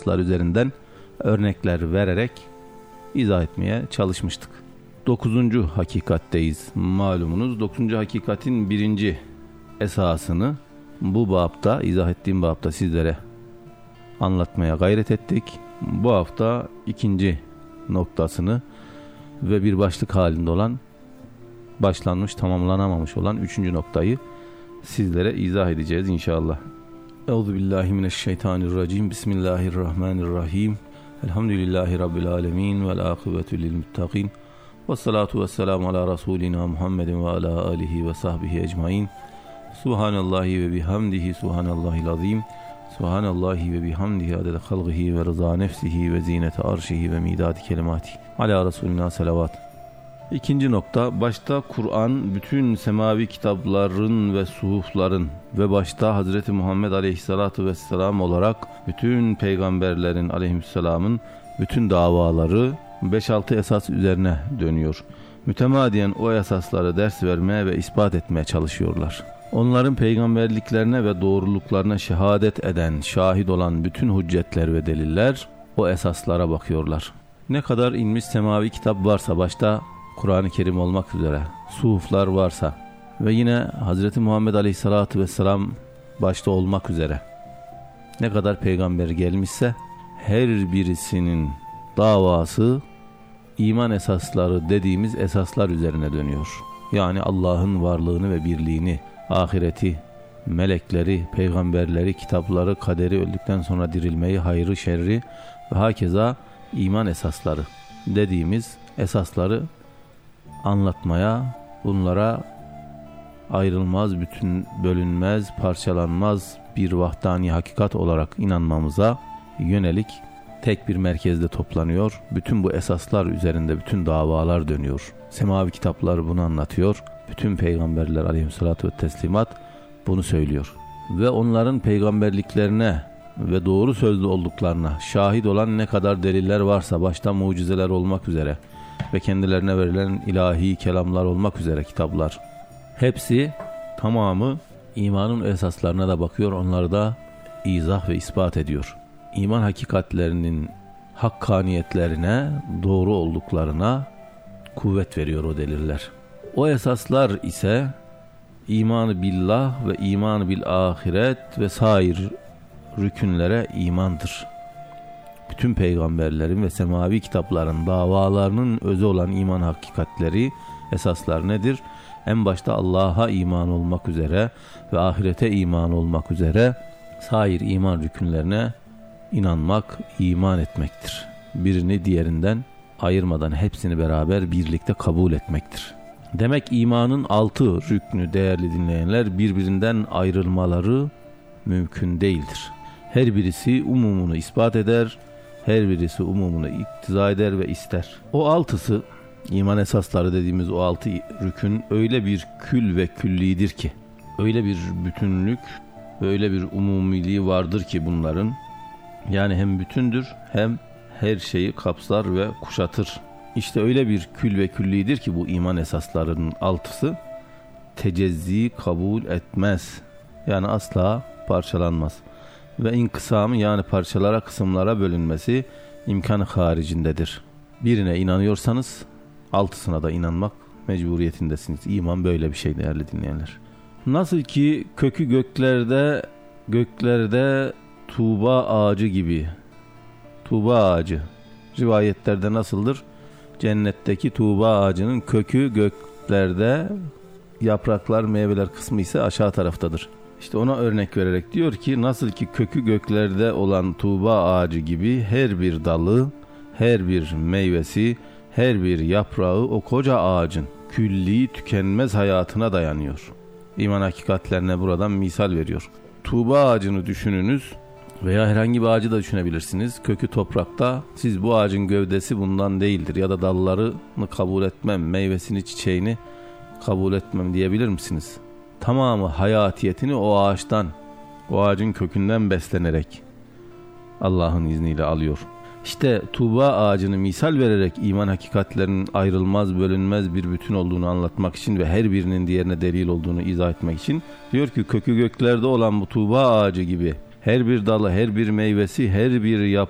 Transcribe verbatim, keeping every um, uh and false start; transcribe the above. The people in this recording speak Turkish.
esaslar üzerinden örnekler vererek izah etmeye çalışmıştık. Dokuzuncu hakikatteyiz malumunuz. Dokuzuncu hakikatin birinci esasını bu bapta, izah ettiğim bapta sizlere anlatmaya gayret ettik. Bu hafta ikinci noktasını ve bir başlık halinde olan, başlanmış tamamlanamamış olan üçüncü noktayı sizlere izah edeceğiz inşallah. Euzubillahimineşşeytanirracim. Bismillahirrahmanirrahim. Elhamdülillahi Rabbil alemin vel akıbetü lil muttaqin. Ve salatu ve selamu ala Resulina Muhammedin ve ala alihi ve sahbihi ecmain. Subhanallahi ve bihamdihi subhanallahil azim. Subhanallahi ve bihamdihi adede halgihi ve rıza nefsihi ve zinete arşihi ve midadi kelimati. Ala Resulina selavat. İkinci nokta, başta Kur'an, bütün semavi kitapların ve suhufların ve başta Hazreti Muhammed Aleyhisselatü Vesselam olarak bütün peygamberlerin aleyhisselamın bütün davaları beş altı esas üzerine dönüyor. Mütemadiyen o esasları ders vermeye ve ispat etmeye çalışıyorlar. Onların peygamberliklerine ve doğruluklarına şehadet eden, şahit olan bütün hüccetler ve deliller o esaslara bakıyorlar. Ne kadar inmiş semavi kitap varsa, başta Kur'an-ı Kerim olmak üzere suhuflar varsa ve yine Hazreti Muhammed Aleyhisselatü Vesselam başta olmak üzere ne kadar peygamber gelmişse her birisinin davası iman esasları dediğimiz esaslar üzerine dönüyor. Yani Allah'ın varlığını ve birliğini, ahireti, melekleri, peygamberleri, kitapları, kaderi, öldükten sonra dirilmeyi, hayrı, şerri ve hakeza iman esasları dediğimiz esasları anlatmaya, bunlara ayrılmaz, bütün bölünmez, parçalanmaz bir vahdani hakikat olarak inanmamıza yönelik tek bir merkezde toplanıyor. Bütün bu esaslar üzerinde bütün davalar dönüyor. Semavi kitaplar bunu anlatıyor. Bütün peygamberler aleyhissalatü ve teslimat bunu söylüyor. Ve onların peygamberliklerine ve doğru sözlü olduklarına şahit olan ne kadar deliller varsa, başta mucizeler olmak üzere ve kendilerine verilen ilahi kelamlar olmak üzere kitaplar, hepsi tamamı imanın esaslarına da bakıyor, onları da izah ve ispat ediyor. İman hakikatlerinin hakkaniyetlerine, doğru olduklarına kuvvet veriyor o deliller. O esaslar ise imanı billah ve imanı bil ahiret ve sair rükünlere imandır. Bütün peygamberlerin ve semavi kitapların davalarının özü olan iman hakikatleri, esaslar nedir? En başta Allah'a iman olmak üzere ve ahirete iman olmak üzere sair iman rükünlerine inanmak, iman etmektir. Birini diğerinden ayırmadan hepsini beraber birlikte kabul etmektir. Demek imanın altı rüknü değerli dinleyenler, birbirinden ayrılmaları mümkün değildir. Her birisi umumunu ispat eder, her birisi umumunu iktiza eder ve ister. O altısı, iman esasları dediğimiz o altı rükün öyle bir kül ve küllidir ki, öyle bir bütünlük, öyle bir umumiliği vardır ki bunların, yani hem bütündür hem her şeyi kapsar ve kuşatır. İşte öyle bir kül ve küllidir ki bu iman esaslarının altısı tecezzi kabul etmez. Yani asla parçalanmaz. Ve inkısamı, yani parçalara, kısımlara bölünmesi imkanı haricindedir. Birine inanıyorsanız altısına da inanmak mecburiyetindesiniz. İman böyle bir şey değerli dinleyenler. Nasıl ki kökü göklerde, göklerde tuğba ağacı gibi. Tuğba ağacı rivayetlerde nasıldır? Cennetteki tuğba ağacının kökü göklerde, yapraklar, meyveler kısmı ise aşağı taraftadır. İşte ona örnek vererek diyor ki, nasıl ki kökü göklerde olan tuğba ağacı gibi her bir dalı, her bir meyvesi, her bir yaprağı o koca ağacın külli tükenmez hayatına dayanıyor. İman hakikatlerine buradan misal veriyor. Tuğba ağacını düşününüz veya herhangi bir ağacı da düşünebilirsiniz. Kökü toprakta, siz bu ağacın gövdesi bundan değildir ya da dallarını kabul etmem, meyvesini, çiçeğini kabul etmem diyebilir misiniz? Tamamı hayatiyetini o ağaçtan, o ağacın kökünden beslenerek Allah'ın izniyle alıyor. İşte tuğba ağacını misal vererek iman hakikatlerinin ayrılmaz, bölünmez bir bütün olduğunu anlatmak için ve her birinin diğerine delil olduğunu izah etmek için diyor ki, kökü göklerde olan bu tuğba ağacı gibi her bir dalı, her bir meyvesi, her bir